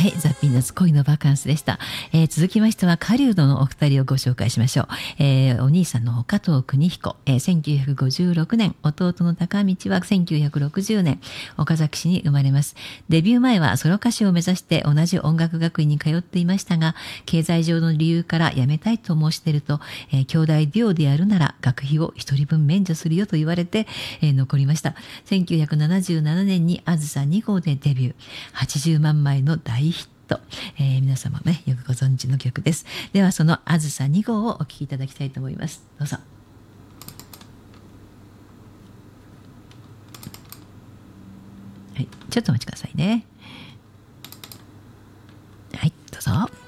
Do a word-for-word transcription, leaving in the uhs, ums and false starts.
はい、ザ・ピーナッツ恋のバカンスでした。えー続きましては狩人のお二人をご紹介しましょう。えーお兄さんの方加藤邦彦、えーせんきゅうひゃくごじゅうろくねん、弟の高道はせんきゅうひゃくろくじゅうねん、岡崎市に生まれます。デビュー前はソロ歌手を目指して同じ音楽学院に通っていましたが、経済上の理由から辞めたいと申し出ると、えー兄弟デュオでやるなら学費を一人分免除するよと言われて、えー残りました。せんきゅうひゃくななじゅうななねんにあずさに号でデビュー。はちじゅうまんまいの大ヒット。えー皆様ね、よくご存知の曲です。ではそのあずさに号をお聴きいただきたいと思います。どうぞ。はい、ちょっとお待ちくださいね。はい、どうぞ。